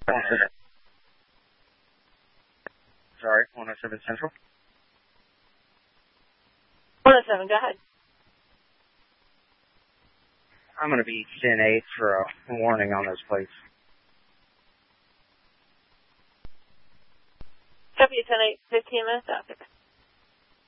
Sorry, 107 Central. 107, go ahead. I'm going to be 10-8 for a warning on those plates. Copy 10-8, 15 minutes after.